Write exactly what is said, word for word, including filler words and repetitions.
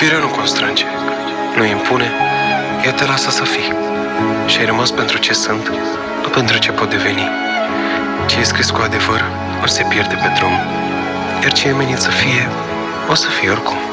Iubirea nu constrânge, nu impune, ea te lasă să fii. Și ai rămas pentru ce sunt, nu pentru ce pot deveni. Ce e scris cu adevăr, ori se pierde pe drum, iar ce e menit să fie, o să fie oricum.